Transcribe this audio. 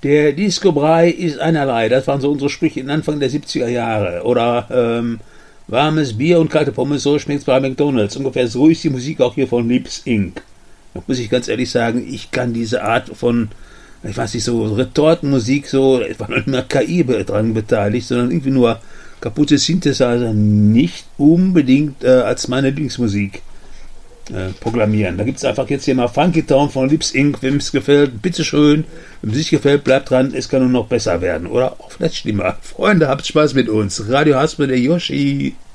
Der Disco-Brei ist einerlei. Das waren so unsere Sprüche Anfang der 70er Jahre. Oder warmes Bier und kalte Pommes, so schmeckt's bei McDonalds. Ungefähr so ist die Musik auch hier von Lips Inc. Da muss ich ganz ehrlich sagen, ich kann diese Art von, ich weiß nicht, so Retortenmusik, so, es war nicht mehr KI dran beteiligt, sondern irgendwie nur kaputte Synthesizer nicht unbedingt als meine Lieblingsmusik proklamieren. Da gibt es einfach jetzt hier mal Funky Town von Lips Inc. Wem es gefällt, bitteschön. Wenn es nicht gefällt, bleibt dran. Es kann nur noch besser werden. Oder auch vielleicht schlimmer. Freunde, habt Spaß mit uns. Radio Haspe, der Yoshi.